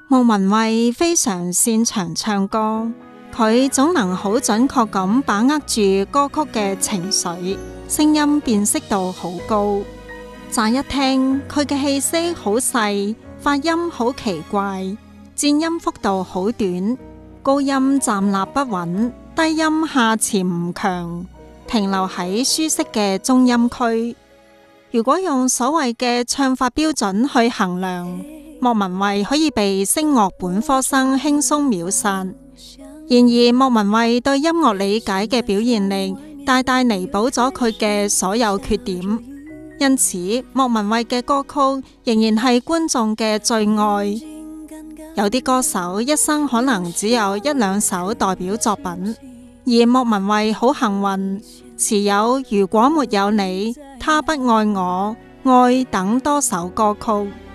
莫文蔚非常擅長唱歌，佢總能好準確咁把握住歌曲嘅情緒，聲音辨識度好高。乍一聽，佢嘅氣息好細，發音好奇怪，顫音幅度好短，高音站立不穩，低音下潛唔強，停留喺舒適嘅中音區。如果用所謂嘅唱法標準去衡量，莫文蔚可以被聲樂本科生輕鬆秒殺。然而，莫文蔚對音樂理解嘅表現力大大彌補咗佢嘅所有缺點，因此莫文蔚嘅歌曲仍然係觀眾嘅最愛。有啲歌手一生可能只有一兩首代表作品，而莫文蔚好幸運，持有如果沒有你、他不愛我、愛等多首歌曲。